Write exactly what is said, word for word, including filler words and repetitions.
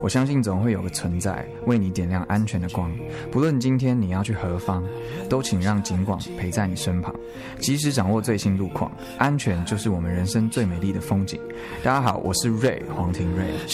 我相信总会有个存在为你点亮安全的光，不论今天你要去何方，都请让警广陪在你身旁，及时掌握最新路况，安全就是我们人生最美丽的风景。大家好，我是 Ray 黄庭瑞。